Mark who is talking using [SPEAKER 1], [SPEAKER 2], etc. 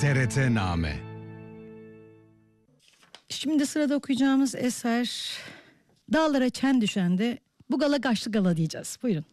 [SPEAKER 1] TRT-Name.
[SPEAKER 2] Şimdi sırada okuyacağımız eser Dağlara Çen Düşen'de Bu Gala Gaşlı Gala diyeceğiz. Buyurun.